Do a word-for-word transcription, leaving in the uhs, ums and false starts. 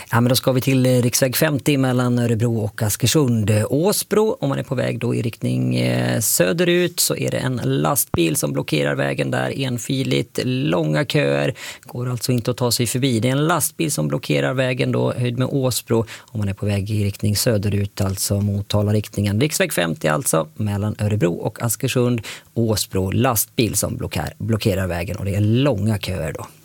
Ja, men då ska vi till riksväg femtio mellan Örebro och Askersund. Åsbro, om man är på väg då i riktning eh, söderut så är det en lastbil som blockerar vägen där enfiligt. Långa köer, går alltså inte att ta sig förbi. Det är en lastbil som blockerar vägen då höjd med Åsbro om man är på väg i riktning söderut, alltså Motala-riktningen. Riksväg femtio alltså mellan Örebro och Askersund. Åsbro, lastbil som blockar, blockerar vägen och det är långa köer då.